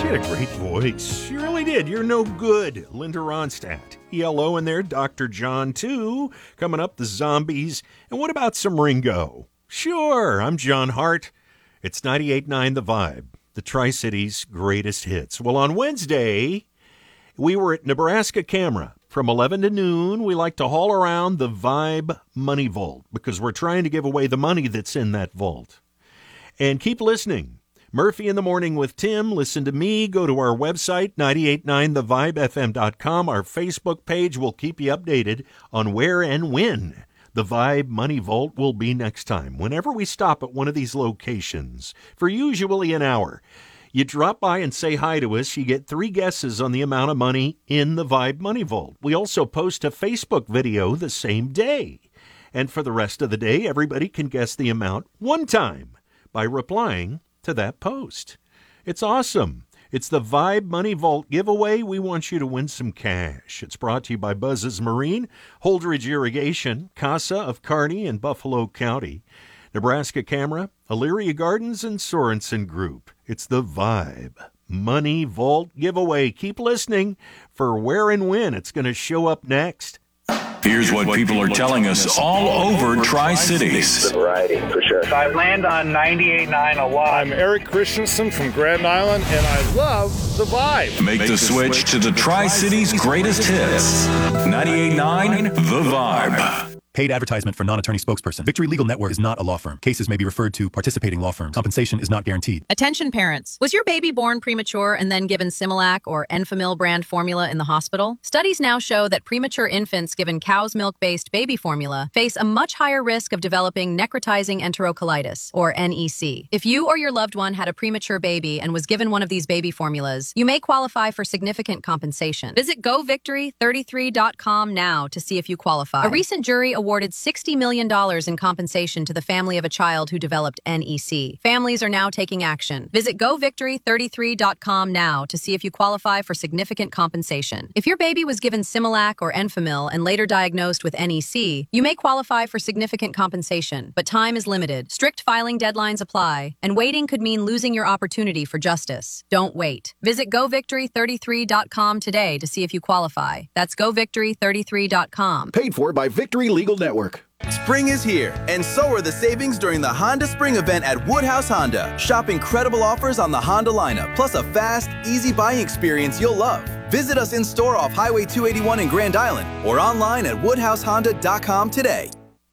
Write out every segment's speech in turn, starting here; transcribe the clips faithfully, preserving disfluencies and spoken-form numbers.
She had a great voice. She really did. You're no good. Linda Ronstadt. E L O in there. Doctor John, too. Coming up, the Zombies. And what about some Ringo? Sure, I'm John Hart. It's ninety-eight point nine The Vibe, the Tri-Cities' greatest hits. Well, on Wednesday, we were at Nebraska Camera. From eleven to noon, we like to haul around the Vibe Money Vault because we're trying to give away the money that's in that vault. And keep listening. Murphy in the Morning with Tim. Listen to me. Go to our website, nine eight nine the vibe f m dot com. Our Facebook page will keep you updated on where and when the Vibe Money Vault will be next time. Whenever we stop at one of these locations for usually an hour, you drop by and say hi to us. You get three guesses on the amount of money in the Vibe Money Vault. We also post a Facebook video the same day. And for the rest of the day, everybody can guess the amount one time by replying to that post. It's awesome. It's the Vibe Money Vault giveaway. We want you to win some cash. It's brought to you by Buzz's Marine, Holdridge Irrigation, Casa of Kearney in Buffalo County, Nebraska Camera, Elyria Gardens, and Sorensen Group. It's the Vibe Money Vault giveaway. Keep listening for where and when it's going to show up next. Here's what people are telling us all over Tri-Cities. Variety, for sure. I land on ninety-eight point nine a lot. I'm Eric Christensen from Grand Island, and I love the Vibe. Make, Make the, the switch, switch to the Tri-Cities' greatest hits. ninety-eight point nine The Vibe. Paid advertisement for non-attorney spokesperson. Victory Legal Network is not a law firm. Cases may be referred to participating law firms. Compensation is not guaranteed. Attention parents. Was your baby born premature and then given Similac or Enfamil brand formula in the hospital? Studies now show that premature infants given cow's milk-based baby formula face a much higher risk of developing necrotizing enterocolitis, or N E C. If you or your loved one had a premature baby and was given one of these baby formulas, you may qualify for significant compensation. Visit go victory thirty-three dot com now to see if you qualify. A recent jury awarded sixty million dollars in compensation to the family of a child who developed N E C. Families are now taking action. Visit go victory thirty-three dot com now to see if you qualify for significant compensation. If your baby was given Similac or Enfamil and later diagnosed with N E C, you may qualify for significant compensation, but time is limited. Strict filing deadlines apply, and waiting could mean losing your opportunity for justice. Don't wait. Visit go victory thirty-three dot com today to see if you qualify. That's go victory thirty-three dot com. Paid for by Victory Legal Network. Spring is here, and so are the savings during the Honda Spring event at Woodhouse Honda. Shop incredible offers on the Honda lineup, plus a fast, easy buying experience you'll love. Visit us in store off Highway two eighty-one in Grand Island or online at woodhouse honda dot com today.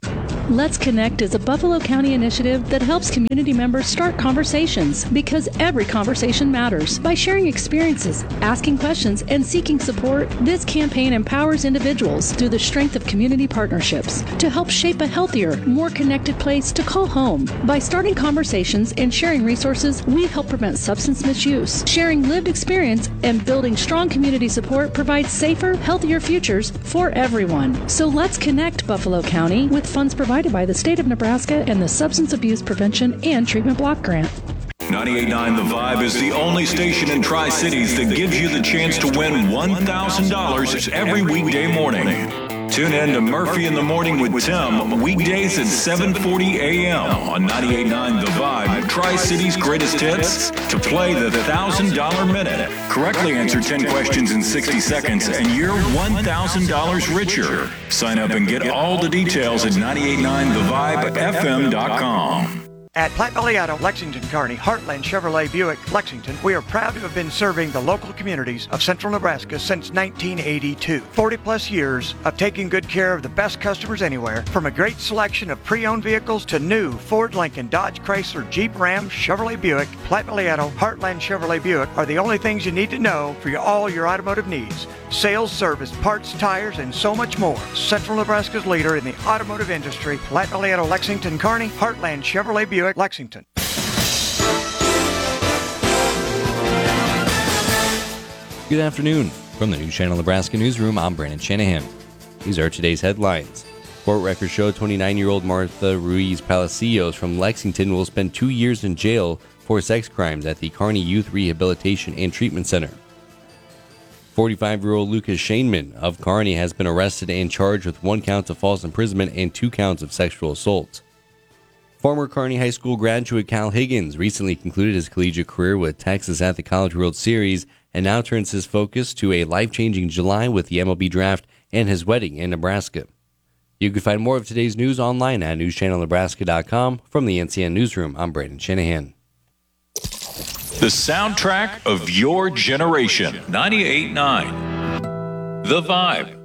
Let's Connect is a Buffalo County initiative that helps community members start conversations because every conversation matters. By sharing experiences, asking questions, and seeking support, this campaign empowers individuals through the strength of community partnerships to help shape a healthier, more connected place to call home. By starting conversations and sharing resources, we help prevent substance misuse. Sharing lived experience and building strong community support provides safer, healthier futures for everyone. So let's connect Buffalo County with funds provided by the state of Nebraska and the Substance Abuse Prevention and Treatment Block Grant. ninety-eight point nine The Vibe is the only station in Tri-Cities that gives you the chance to win one thousand dollars every weekday morning. Tune in to Murphy in the Morning with Tim, weekdays at seven forty a.m. on ninety-eight point nine The Vibe, Tri-Cities' greatest hits, to play the one thousand dollars minute. Correctly answer ten questions in sixty seconds and you're one thousand dollars richer. Sign up and get all the details at ninety-eight point nine the vibe f m dot com. At Platte Valley Auto, Lexington, Kearney, Heartland Chevrolet Buick, Lexington, we are proud to have been serving the local communities of central Nebraska since nineteen eighty-two. forty plus years of taking good care of the best customers anywhere, from a great selection of pre-owned vehicles to new Ford, Lincoln, Dodge, Chrysler, Jeep, Ram, Chevrolet Buick. Platte Valley Auto, Heartland Chevrolet Buick are the only things you need to know for your, all your automotive needs. Sales, service, parts, tires, and so much more. Central Nebraska's leader in the automotive industry, Platte Valley Auto, Lexington, Kearney, Heartland Chevrolet Buick, Lexington. Good afternoon. From the News Channel Nebraska Newsroom, I'm Brandon Shanahan. These are today's headlines. Court records show twenty-nine-year-old Martha Ruiz Palacios from Lexington will spend two years in jail for sex crimes at the Kearney Youth Rehabilitation and Treatment Center. forty-five-year-old Lucas Shaneman of Kearney has been arrested and charged with one count of false imprisonment and two counts of sexual assault. Former Kearney High School graduate Cal Higgins recently concluded his collegiate career with Texas at the College World Series and now turns his focus to a life-changing July with the M L B draft and his wedding in Nebraska. You can find more of today's news online at news channel nebraska dot com. From the N C N Newsroom, I'm Brandon Shanahan. The soundtrack of your generation. ninety-eight point nine The Vibe.